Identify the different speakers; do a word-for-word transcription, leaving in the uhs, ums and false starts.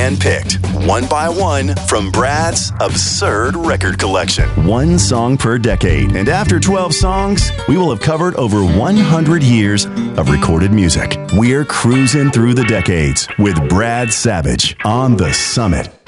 Speaker 1: handpicked, one by one, from Brad's absurd record collection. One song per decade, and after twelve songs, we will have covered over one hundred years of recorded music. We're cruising through the decades with Brad Savage on The Summit.